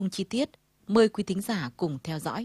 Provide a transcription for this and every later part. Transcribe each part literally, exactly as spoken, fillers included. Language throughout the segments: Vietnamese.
Chi tiết, mời quý thính giả cùng theo dõi.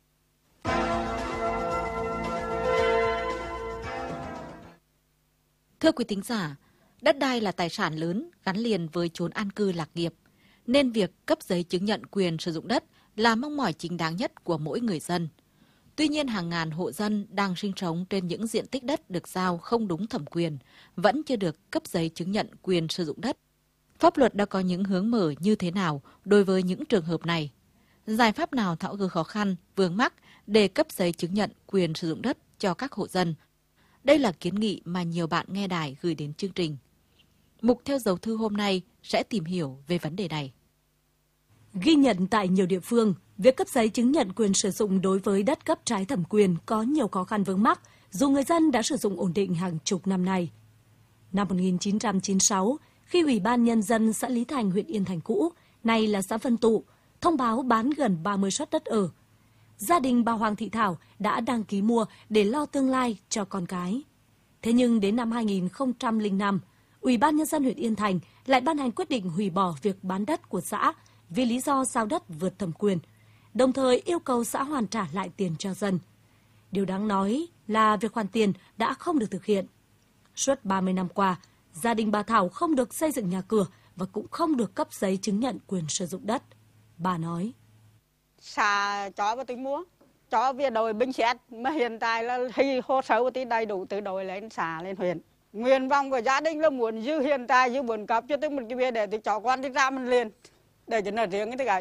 Thưa quý thính giả, đất đai là tài sản lớn gắn liền với chốn an cư lạc nghiệp, nên việc cấp giấy chứng nhận quyền sử dụng đất là mong mỏi chính đáng nhất của mỗi người dân. Tuy nhiên, hàng ngàn hộ dân đang sinh sống trên những diện tích đất được giao không đúng thẩm quyền, vẫn chưa được cấp giấy chứng nhận quyền sử dụng đất. Pháp luật đã có những hướng mở như thế nào đối với những trường hợp này? Giải pháp nào tháo gỡ khó khăn, vướng mắc để cấp giấy chứng nhận quyền sử dụng đất cho các hộ dân? Đây là kiến nghị mà nhiều bạn nghe đài gửi đến chương trình. Mục Theo dấu thư hôm nay sẽ tìm hiểu về vấn đề này. Ghi nhận tại nhiều địa phương, việc cấp giấy chứng nhận quyền sử dụng đối với đất cấp trái thẩm quyền có nhiều khó khăn vướng mắc, dù người dân đã sử dụng ổn định hàng chục năm nay. Năm một nghìn chín trăm chín mươi sáu, khi Ủy ban Nhân dân xã Lý Thành, huyện Yên Thành cũ, nay là xã Vân Tụ, thông báo bán gần ba mươi suất đất ở, gia đình bà Hoàng Thị Thảo đã đăng ký mua để lo tương lai cho con cái. Thế nhưng đến năm hai nghìn không trăm lẻ năm, Ủy ban Nhân dân huyện Yên Thành lại ban hành quyết định hủy bỏ việc bán đất của xã vì lý do giao đất vượt thẩm quyền, đồng thời yêu cầu xã hoàn trả lại tiền cho dân. Điều đáng nói là việc hoàn tiền đã không được thực hiện. Suốt ba mươi năm qua, gia đình bà Thảo không được xây dựng nhà cửa và cũng không được cấp giấy chứng nhận quyền sử dụng đất. Bà nói: Xã cho vào tôi mua, cho về đội bình xét, mà hiện tại là thì hồ sơ của tôi đầy đủ từ đội lên xã lên huyện. Nguyện vọng của gia đình là muốn giữ hiện tại, giữ muốn cấp cho tôi một cái bia để tôi cho con đi ra mình liền, để cho nó riêng cái cái.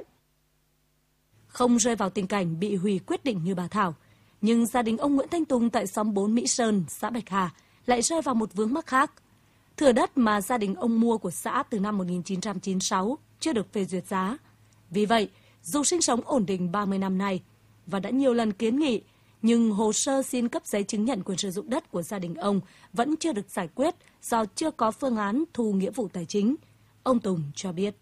Không rơi vào tình cảnh bị hủy quyết định như bà Thảo, nhưng gia đình ông Nguyễn Thanh Tùng tại xóm bốn Mỹ Sơn, xã Bạch Hà lại rơi vào một vướng mắc khác. Thửa đất mà gia đình ông mua của xã từ năm một nghìn chín trăm chín mươi sáu chưa được phê duyệt giá. Vì vậy, dù sinh sống ổn định ba mươi năm nay và đã nhiều lần kiến nghị, nhưng hồ sơ xin cấp giấy chứng nhận quyền sử dụng đất của gia đình ông vẫn chưa được giải quyết do chưa có phương án thu nghĩa vụ tài chính. Ông Tùng cho biết: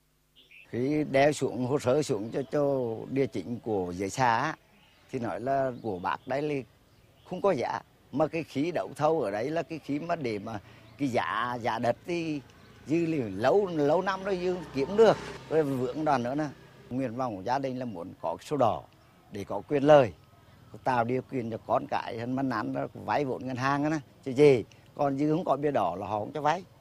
Khi đeo xuống hồ sơ xuống cho, cho địa chính của giấy xã thì nói là của bác đấy là không có giá, mà cái khí đậu thâu ở đấy là cái khí mà để mà cái giá giá đất thì dư liền lâu lâu năm rồi dư kiếm được. Rồi vướng đoàn nữa nè, nguyện vọng của gia đình là muốn có số đỏ để có quyền lời, tạo điều kiện cho con cái mà nán vay vốn ngân hàng á, chứ gì còn dư không có bia đỏ là họ không cho vay.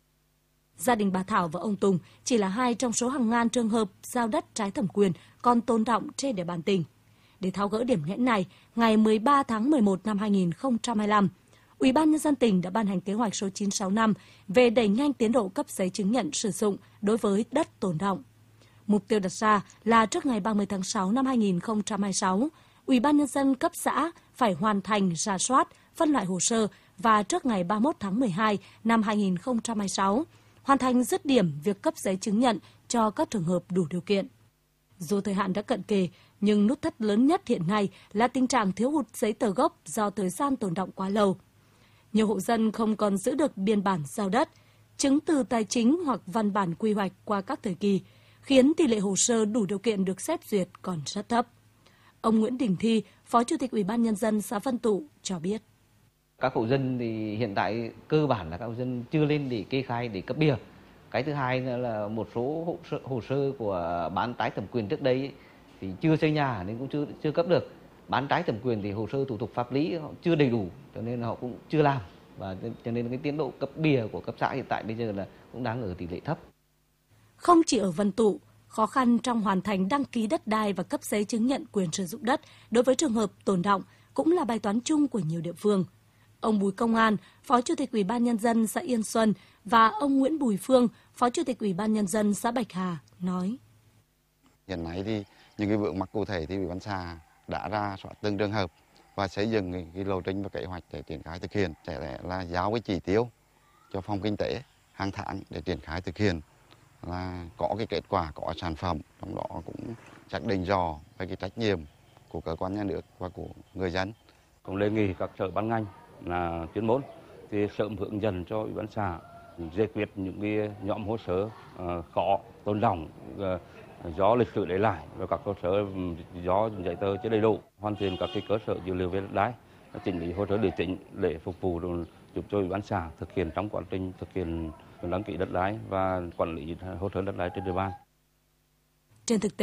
Gia đình bà Thảo và ông Tùng chỉ là hai trong số hàng ngàn trường hợp giao đất trái thẩm quyền còn tồn đọng trên địa bàn tỉnh. Để tháo gỡ điểm nghẽn này, ngày mười ba tháng mười một năm hai nghìn không trăm hai mươi lăm, Ủy ban Nhân dân tỉnh đã ban hành kế hoạch số chín sáu năm về đẩy nhanh tiến độ cấp giấy chứng nhận sử dụng đối với đất tồn đọng. Mục tiêu đặt ra là trước ngày ba mươi tháng sáu năm hai nghìn không trăm hai mươi sáu, Ủy ban Nhân dân cấp xã phải hoàn thành rà soát, phân loại hồ sơ và trước ngày ba mươi mốt tháng mười hai năm hai nghìn không trăm hai mươi sáu, hoàn thành dứt điểm việc cấp giấy chứng nhận cho các trường hợp đủ điều kiện. Dù thời hạn đã cận kề, nhưng nút thắt lớn nhất hiện nay là tình trạng thiếu hụt giấy tờ gốc do thời gian tồn đọng quá lâu. Nhiều hộ dân không còn giữ được biên bản giao đất, chứng từ tài chính hoặc văn bản quy hoạch qua các thời kỳ, khiến tỷ lệ hồ sơ đủ điều kiện được xét duyệt còn rất thấp. Ông Nguyễn Đình Thi, Phó Chủ tịch Ủy ban Nhân dân xã Vân Tụ cho biết: Các hộ dân thì hiện tại cơ bản là các hộ dân chưa lên để kê khai để cấp bìa. Cái thứ hai nữa là một số hồ sơ, hồ sơ của bán trái thẩm quyền trước đây thì chưa xây nhà nên cũng chưa chưa cấp được. Bán trái thẩm quyền thì hồ sơ thủ tục pháp lý họ chưa đầy đủ cho nên họ cũng chưa làm, và cho nên cái tiến độ cấp bìa của cấp xã hiện tại bây giờ là cũng đang ở tỷ lệ thấp. Không chỉ ở Vân Tụ, khó khăn trong hoàn thành đăng ký đất đai và cấp giấy chứng nhận quyền sử dụng đất đối với trường hợp tồn đọng cũng là bài toán chung của nhiều địa phương. Ông Bùi Công An, Phó Chủ tịch Ủy ban Nhân dân xã Yên Xuân và ông Nguyễn Bùi Phương, Phó Chủ tịch Ủy ban Nhân dân xã Bạch Hà nói: Hiện nay thì những cái vướng mắc cụ thể thì Ủy ban xã đã ra soát từng trường hợp và xây dựng cái, cái lộ trình và kế hoạch để triển khai thực hiện. Sẽ lẽ là giao cái chỉ tiêu cho phòng kinh tế hàng tháng để triển khai thực hiện, là có cái kết quả, có sản phẩm, trong đó cũng xác định rõ về cái trách nhiệm của cơ quan nhà nước và của người dân. Cũng đề nghị các sở ban ngành là chuyên môn thì sớm hướng dẫn cho Ủy ban xã giải quyết những cái nhóm hồ sơ uh, khó tồn đọng uh, do lịch sử để lại và các hồ sơ do giấy tờ chưa đầy đủ, hoàn thiện các cái cơ sở dữ liệu về đất đai, chỉnh lý hồ sơ điều chỉnh để phục vụ giúp cho Ủy ban xã thực hiện trong quá trình thực hiện đăng ký đất đai và quản lý hồ sơ đất đai trên địa bàn. Trên thực tế,